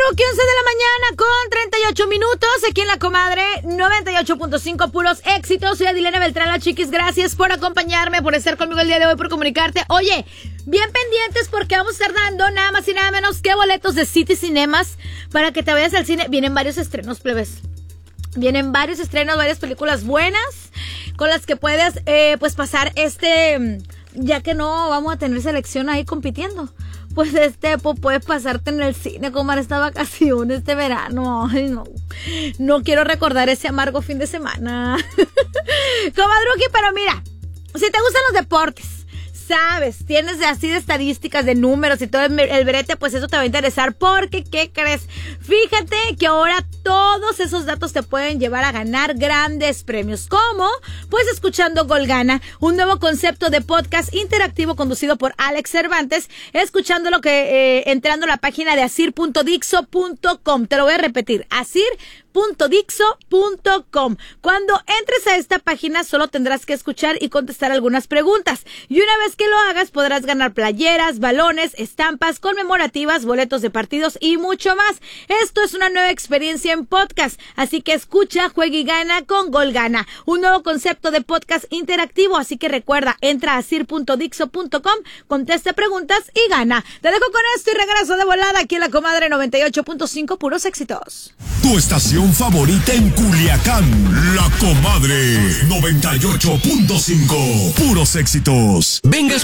Druki, 11 de la mañana con 38 minutos, aquí en La Comadre 98.5, puros éxitos. Soy Adilena Beltrán, la Chiquis. Gracias por acompañarme, por estar conmigo el día de hoy, por comunicarte. Oye, bien pendientes porque vamos a estar dando nada más y nada menos que boletos de City Cinemas para que te vayas al cine. Vienen varios estrenos, plebes. Vienen varios estrenos, varias películas buenas con las que puedes pues pasar ya que no vamos a tener selección ahí compitiendo. Pues puedes pasarte en el cine, comadre, esta vacación, este verano. Ay, no quiero recordar ese amargo fin de semana. Comadruki, pero mira, si te gustan los deportes, sabes, tienes así de estadísticas, de números y todo el brete, pues eso te va a interesar porque, ¿qué crees? Fíjate que ahora todos esos datos te pueden llevar a ganar grandes premios. ¿Cómo? Pues escuchando Gol Gana, un nuevo concepto de podcast interactivo conducido por Alex Cervantes, escuchándolo entrando a la página de asir.dixo.com. Te lo voy a repetir, asir.dixo.com. Cuando entres a esta página solo tendrás que escuchar y contestar algunas preguntas. Y una vez que lo hagas podrás ganar playeras, balones, estampas conmemorativas, boletos de partidos y mucho más. Esto es una nueva experiencia en podcast, así que escucha, juega y gana con Gol Gana, un nuevo concepto de podcast interactivo. Así que recuerda, entra a asir.dixo.com, contesta preguntas y gana. Te dejo con esto y regreso de volada aquí en La Comadre 98.5, puros éxitos. Tu estación favorita en Culiacán, La Comadre 98.5, puros éxitos. Venga.